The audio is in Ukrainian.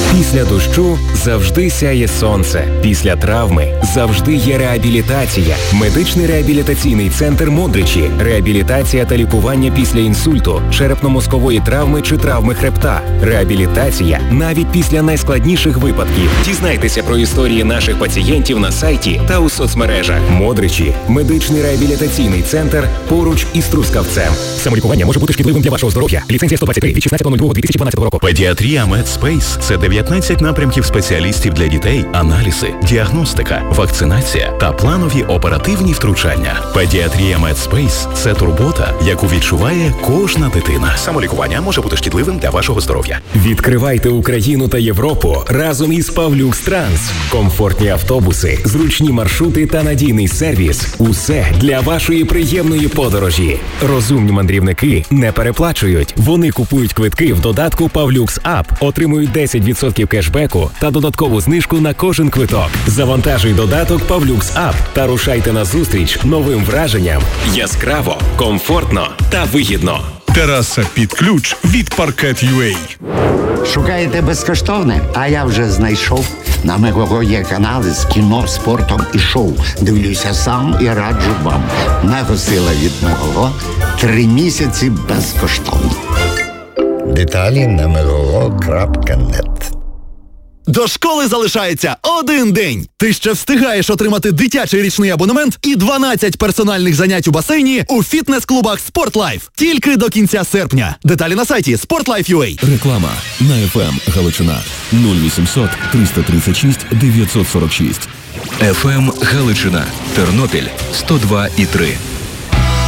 Після дощу завжди сяє сонце. Після травми завжди є реабілітація. Медичний реабілітаційний центр «Модричі». Реабілітація та лікування після інсульту, черепно-мозкової травми чи травми хребта. Реабілітація навіть після найскладніших випадків. Дізнайтеся про історії наших пацієнтів на сайті та у соцмережах. «Модричі» – медичний реабілітаційний центр поруч із Трускавцем. Самолікування може бути шкідливим для вашого здоров'я. Ліцензія 123 від 16.02.2012 року. Педіатрія Медспейс – це 19 напрямків спеціалістів для дітей, аналізи, діагностика, вакцинація та планові оперативні втручання. Педіатрія Медспейс – це турбота, яку відчуває кожна дитина. Самолікування може бути шкідливим для вашого здоров'я. Відкривайте Україну та Європу разом із Павлюкс Транс. Комфортні автобуси, зручні маршрути та надійний сервіс – усе для вашої приємної подорожі. Розумні мандрівники не переплачують. Вони купують квитки в додатку Павлюкс Ап, отримують 10% кешбеку та додаткову знижку на кожен квиток. Завантажуй додаток Павлюкс Ап та рушайте на зустріч новим враженням. Яскраво, комфортно та вигідно. Тераса під ключ від Parket.ua. Шукаєте безкоштовне? А я вже знайшов. На Мегого є канали з кіно, спортом і шоу. Дивлюся сам і раджу вам. Мегосила від Мегого. 3 місяці безкоштовно. Деталі на megogo.net. До школи залишається 1 день. Ти ще встигаєш отримати дитячий річний абонемент і 12 персональних занять у басейні у фітнес-клубах SportLife. Тільки до кінця серпня. Деталі на сайті sportlife.ua. Реклама на FM Галичина 0800 336 946. FM Галичина. Тернопіль 102,3.